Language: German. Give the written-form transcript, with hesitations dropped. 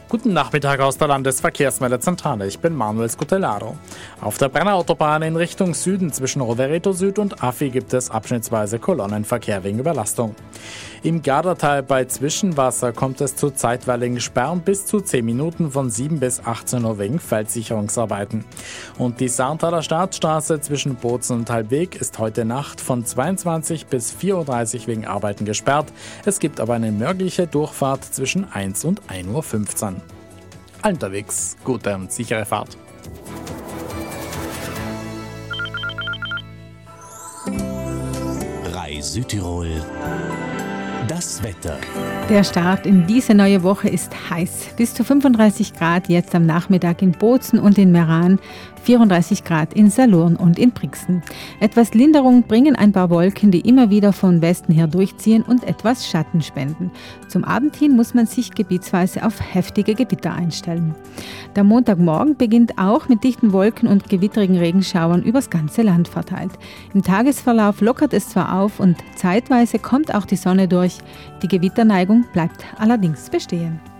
Guten Nachmittag aus der Landesverkehrsmeldezentrale. Ich bin Manuel Scutellaro. Auf der Brennerautobahn in Richtung Süden zwischen Rovereto Süd und Affi gibt es abschnittsweise Kolonnenverkehr wegen Überlastung. Im Gardatal bei Zwischenwasser kommt es zu zeitweiligen Sperren bis zu 10 Minuten von 7 bis 18 Uhr wegen Feldsicherungsarbeiten. Und die Sarntaler Staatsstraße zwischen Bozen und Halbweg ist heute Nacht von 22 bis 4.30 Uhr wegen Arbeiten gesperrt. Es gibt aber eine mögliche Durchfahrt zwischen 1 und 1.15 Uhr. Unterwegs, gute und sichere Fahrt. Südtirol. Das Wetter. Der Start in diese neue Woche ist heiß. Bis zu 35 Grad jetzt am Nachmittag in Bozen und in Meran, 34 Grad in Salurn und in Brixen. Etwas Linderung bringen ein paar Wolken, die immer wieder von Westen her durchziehen und etwas Schatten spenden. Zum Abend hin muss man sich gebietsweise auf heftige Gewitter einstellen. Der Montagmorgen beginnt auch mit dichten Wolken und gewitterigen Regenschauern übers ganze Land verteilt. Im Tagesverlauf lockert es zwar auf und zeitweise kommt auch die Sonne durch. Die Gewitterneigung bleibt allerdings bestehen.